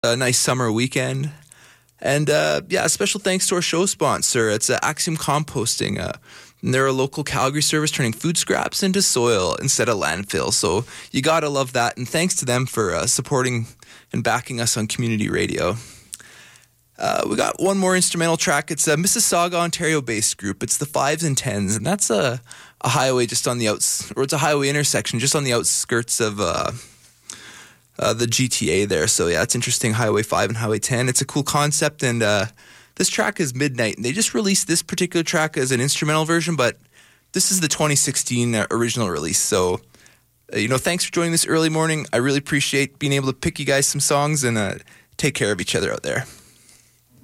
a nice summer weekend. And a special thanks to our show sponsor. It's Axiom Composting. And they're a local Calgary service turning food scraps into soil instead of landfill. So you got to love that. And thanks to them for supporting and backing us on community radio. We got one more instrumental track. It's a Mississauga, Ontario-based group. It's the Fives and Tens, and that's a highway just on the it's a highway intersection just on the outskirts of the GTA there. So yeah, it's interesting. Highway 5 and Highway 10. It's a cool concept, and this track is Midnight, and they just released this particular track as an instrumental version, but this is the 2016 original release. So, thanks for joining this early morning. I really appreciate being able to pick you guys some songs, and take care of each other out there.